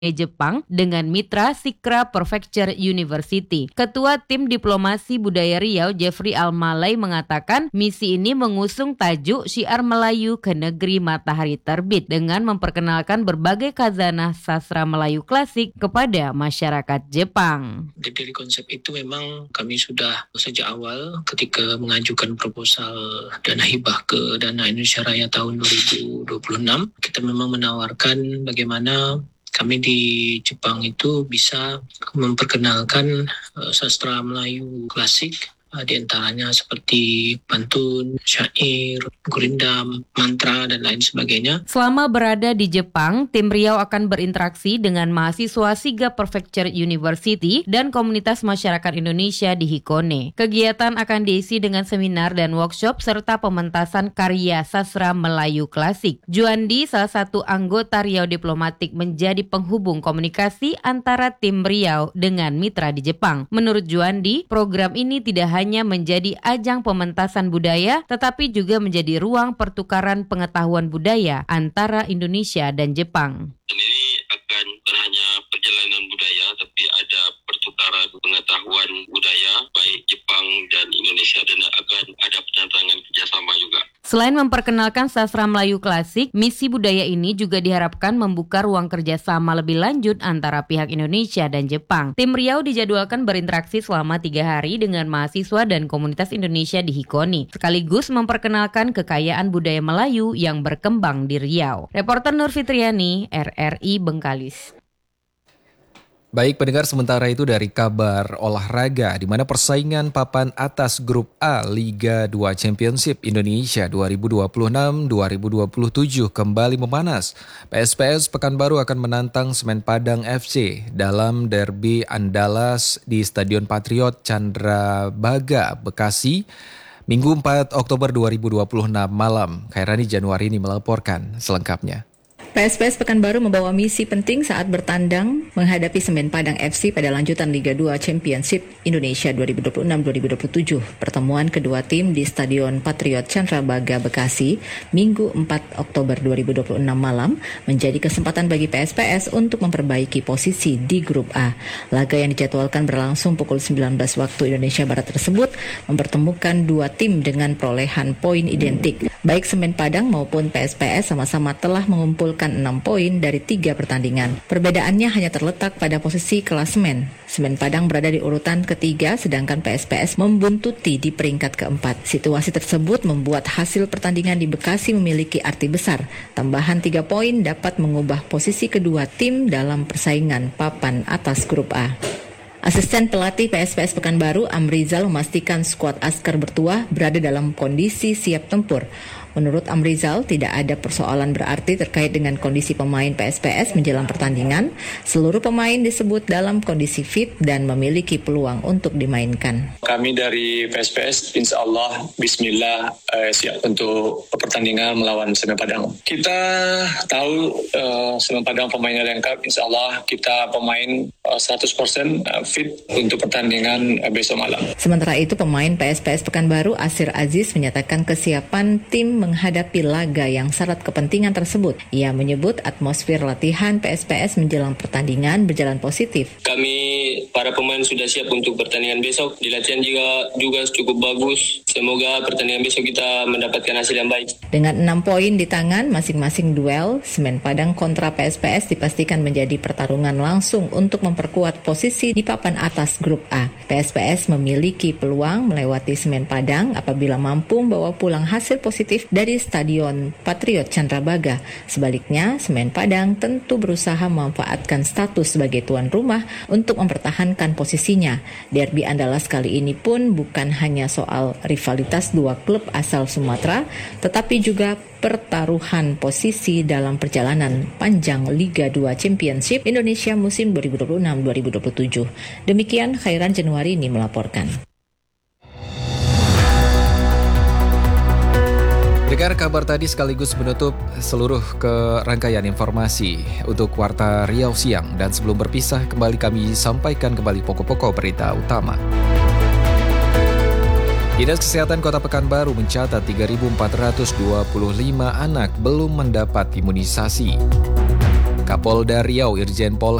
Jepang dengan mitra Sikra Prefecture University. Ketua Tim Diplomasi Budaya Riau Jeffrey Almalai mengatakan misi ini mengusung tajuk Syiar Melayu ke Negeri Matahari Terbit dengan memperkenalkan berbagai khazanah sastra Melayu klasik kepada masyarakat Jepang. Dari konsep itu memang kami sudah sejak awal ketika mengajukan proposal dana hibah ke Dana Indonesia Raya tahun 2026, kita memang menawarkan bagaimana kami di Jepang itu bisa memperkenalkan sastra Melayu klasik, di antaranya seperti pantun, syair, gurindam, mantra, dan lain sebagainya. Selama berada di Jepang, tim Riau akan berinteraksi dengan mahasiswa Siga Prefecture University dan komunitas masyarakat Indonesia di Hikone. Kegiatan akan diisi dengan seminar dan workshop serta pementasan karya sastra Melayu klasik. Juandi, salah satu anggota Riau Diplomatik, menjadi penghubung komunikasi antara tim Riau dengan mitra di Jepang. Menurut Juandi, program ini tidak hanya menjadi ajang pementasan budaya, tetapi juga menjadi ruang pertukaran pengetahuan budaya antara Indonesia dan Jepang. Ini akan bukan hanya perjalanan budaya, tapi ada pertukaran pengetahuan budaya baik Jepang dan Indonesia, dan akan ada penantangan kerjasama juga. Selain memperkenalkan sastra Melayu klasik, misi budaya ini juga diharapkan membuka ruang kerjasama lebih lanjut antara pihak Indonesia dan Jepang. Tim Riau dijadwalkan berinteraksi selama 3 hari dengan mahasiswa dan komunitas Indonesia di Hikone, sekaligus memperkenalkan kekayaan budaya Melayu yang berkembang di Riau. Reporter Nur Fitriani, RRI Bengkalis. Baik pendengar, sementara itu dari kabar olahraga, di mana persaingan papan atas Grup A Liga 2 Championship Indonesia 2026-2027 kembali memanas. PSPS Pekanbaru akan menantang Semen Padang FC dalam derby Andalas di Stadion Patriot Candrabaga, Bekasi, Minggu 4 Oktober 2026 malam. Khairani Januari ini melaporkan selengkapnya. PSPS Pekanbaru membawa misi penting saat bertandang menghadapi Semen Padang FC pada lanjutan Liga 2 Championship Indonesia 2026-2027. Pertemuan kedua tim di Stadion Patriot Candrabaga, Bekasi, Minggu 4 Oktober 2026 malam menjadi kesempatan bagi PSPS untuk memperbaiki posisi di Grup A. Laga yang dijadwalkan berlangsung pukul 19 waktu Indonesia Barat tersebut mempertemukan dua tim dengan perolehan poin identik. Baik Semen Padang maupun PSPS sama-sama telah mengumpulkan 6 poin dari 3 pertandingan. Perbedaannya hanya terletak pada posisi klasemen. Semen Padang berada di urutan ketiga, sedangkan PSPS membuntuti di peringkat keempat. Situasi tersebut membuat hasil pertandingan di Bekasi memiliki arti besar. Tambahan 3 poin dapat mengubah posisi kedua tim dalam persaingan papan atas Grup A. Asisten pelatih PSPS Pekanbaru, Amrizal, memastikan skuad Askar Bertuah berada dalam kondisi siap tempur. Menurut Amrizal, tidak ada persoalan berarti terkait dengan kondisi pemain PSPS menjelang pertandingan. Seluruh pemain disebut dalam kondisi fit dan memiliki peluang untuk dimainkan. Kami dari PSPS, insya Allah, bismillah, siap untuk pertandingan melawan Semen Padang. Kita tahu Semen Padang pemainnya lengkap, insya Allah kita pemain 100% fit untuk pertandingan besok malam. Sementara itu, pemain PSPS Pekanbaru, Asir Aziz, menyatakan kesiapan tim menghadapi laga yang syarat kepentingan tersebut. Ia menyebut atmosfer latihan PSPS menjelang pertandingan berjalan positif. Kami para pemain sudah siap untuk pertandingan besok. Di latihan juga cukup bagus. Semoga pertandingan besok kita mendapatkan hasil yang baik. Dengan 6 poin di tangan, masing-masing duel Semen Padang kontra PSPS dipastikan menjadi pertarungan langsung untuk memperkuat posisi di papan atas Grup A. PSPS memiliki peluang melewati Semen Padang apabila mampu membawa pulang hasil positif dari Stadion Patriot Candrabaga. Sebaliknya, Semen Padang tentu berusaha memanfaatkan status sebagai tuan rumah untuk mempertahankan posisinya. Derby Andalas kali ini pun bukan hanya soal rivalitas dua klub asal Sumatera, tetapi juga pertaruhan posisi dalam perjalanan panjang Liga 2 Championship Indonesia musim 2026-2027. Demikian Khairan Januari ini melaporkan. Dengar kabar tadi sekaligus menutup seluruh rangkaian informasi untuk Warta Riau Siang. Dan sebelum berpisah, kembali kami sampaikan kembali pokok-pokok berita utama. Dinas Kesehatan Kota Pekanbaru mencatat 3.425 anak belum mendapat imunisasi. Kapolda Riau Irjen Pol